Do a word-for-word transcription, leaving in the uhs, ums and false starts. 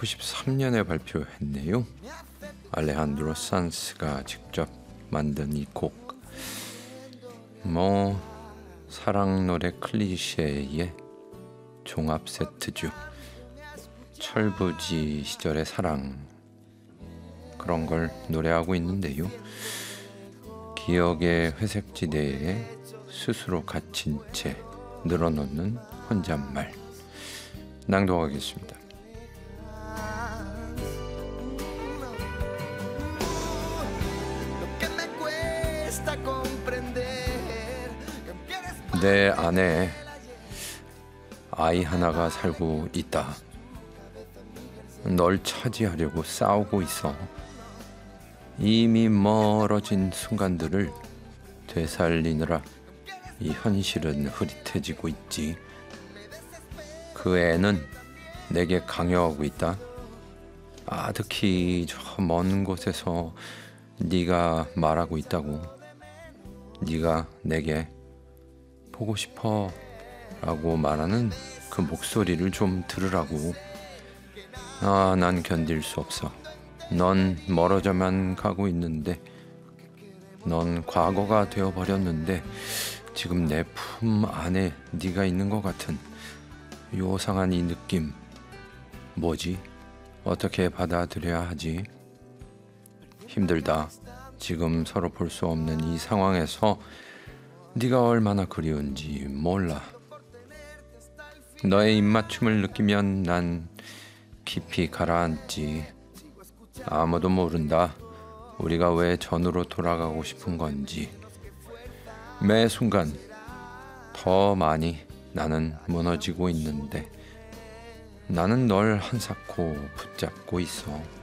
천구백구십삼 년에 발표했네요. 알레한드로 산스가 직접 만든 이 곡. 뭐 사랑 노래 클리셰의 종합 세트죠. 철부지 시절의 사랑, 그런 걸 노래하고 있는데요. 기억의 회색지대에 스스로 갇힌 채 늘어놓는 혼잣말, 낭독하겠습니다. 내 안에 아이 하나가 살고 있다. 널 차지하려고 싸우고 있어. 이미 멀어진 순간들을 되살리느라 이 현실은 흐릿해지고 있지. 그 애는 내게 강요하고 있다. 아득히 저 먼 곳에서 네가 말하고 있다고. 네가 내게 보고 싶어 라고 말하는 그 목소리를 좀 들으라고. 아, 난 견딜 수 없어. 넌 멀어져만 가고 있는데, 넌 과거가 되어버렸는데 지금 내 품 안에 네가 있는 것 같은 요상한 이 느낌, 뭐지? 어떻게 받아들여야 하지? 힘들다. 지금 서로 볼 수 없는 이 상황에서 네가 얼마나 그리운지 몰라. 너의 입맞춤을 느끼면 난 깊이 가라앉지. 아무도 모른다. 우리가 왜 전으로 돌아가고 싶은 건지. 매 순간 더 많이 나는 무너지고 있는데 나는 널 한사코 붙잡고 있어.